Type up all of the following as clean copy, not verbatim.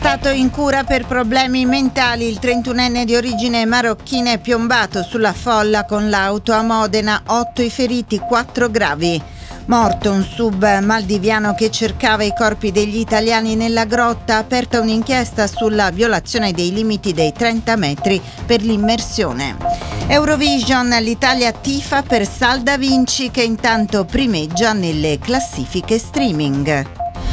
Stato in cura per problemi mentali, il 31enne di origine marocchina è piombato sulla folla con l'auto a Modena, 8 i feriti, 4 gravi. Morto un sub maldiviano che cercava i corpi degli italiani nella grotta, aperta un'inchiesta sulla violazione dei limiti dei 30 metri per l'immersione. Eurovision, l'Italia tifa per Salda Vinci che intanto primeggia nelle classifiche streaming.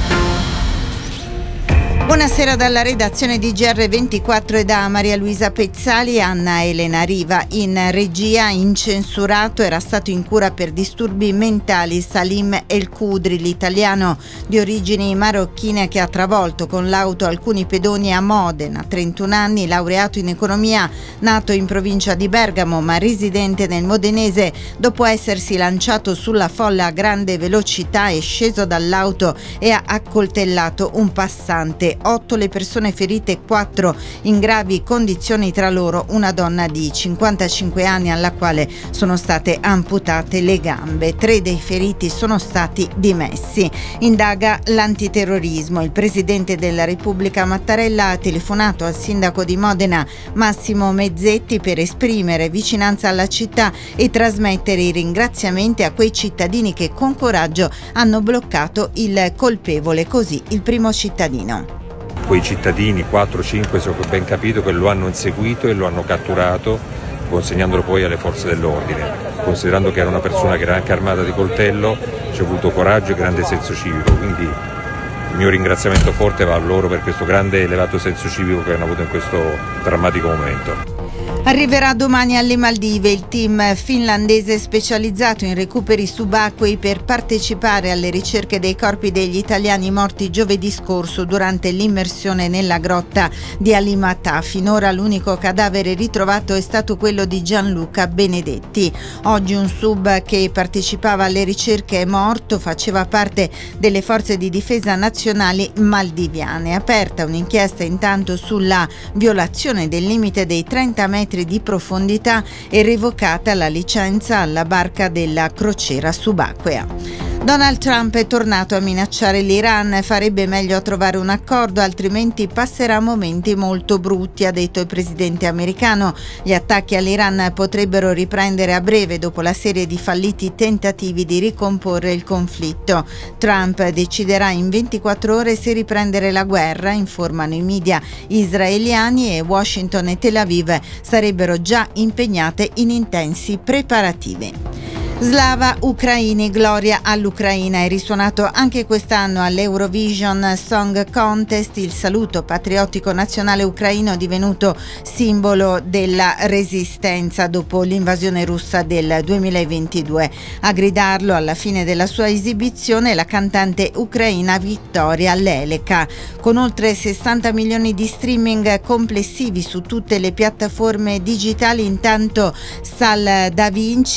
Buonasera dalla redazione di GR24 e da Maria Luisa Pezzali e Anna Elena Riva. In regia, incensurato, era stato in cura per disturbi mentali Salim El Kudri, l'italiano di origini marocchine che ha travolto con l'auto alcuni pedoni a Modena. 31 anni, laureato in economia, nato in provincia di Bergamo ma residente nel modenese, dopo essersi lanciato sulla folla a grande velocità è sceso dall'auto e ha accoltellato un passante. 8 le persone ferite, 4 in gravi condizioni, tra loro una donna di 55 anni alla quale sono state amputate le gambe. 3 dei feriti sono stati dimessi. Indaga l'antiterrorismo. Il presidente della Repubblica Mattarella ha telefonato al sindaco di Modena Massimo Mezzetti per esprimere vicinanza alla città e trasmettere i ringraziamenti a quei cittadini che con coraggio hanno bloccato il colpevole, così il primo cittadino. Quei cittadini, 4-5 se ho ben capito, che lo hanno inseguito e lo hanno catturato, consegnandolo poi alle forze dell'ordine. Considerando che era una persona che era anche armata di coltello, ci ha avuto coraggio e grande senso civico, quindi il mio ringraziamento forte va a loro per questo grande e elevato senso civico che hanno avuto in questo drammatico momento. Arriverà domani alle Maldive il team finlandese specializzato in recuperi subacquei per partecipare alle ricerche dei corpi degli italiani morti giovedì scorso durante l'immersione nella grotta di Alimatà. Finora l'unico cadavere ritrovato è stato quello di Gianluca Benedetti. Oggi un sub che partecipava alle ricerche è morto, faceva parte delle forze di difesa nazionali maldiviane. Aperta un'inchiesta intanto sulla violazione del limite dei 30 metri di profondità e revocata la licenza alla barca della crociera subacquea. Donald Trump è tornato a minacciare l'Iran, farebbe meglio a trovare un accordo, altrimenti passerà momenti molto brutti, ha detto il presidente americano. Gli attacchi all'Iran potrebbero riprendere a breve dopo la serie di falliti tentativi di ricomporre il conflitto. Trump deciderà in 24 ore se riprendere la guerra, informano i media israeliani, e Washington e Tel Aviv sarebbero già impegnate in intensi preparativi. Slava Ucraini, gloria all'Ucraina. È risuonato anche quest'anno all'Eurovision Song Contest il saluto patriottico nazionale ucraino, divenuto simbolo della resistenza dopo l'invasione russa del 2022. A gridarlo alla fine della sua esibizione la cantante ucraina Victoria Leleka. Con oltre 60 milioni di streaming complessivi su tutte le piattaforme digitali, intanto Salda Vinci